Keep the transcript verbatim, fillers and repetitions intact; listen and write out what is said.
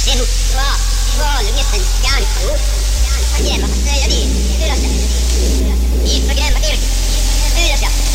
Minuttua, voglio mi sentiamo tu. Andiamo a sei di, ylös. Istukin mä kirkki, ylös ja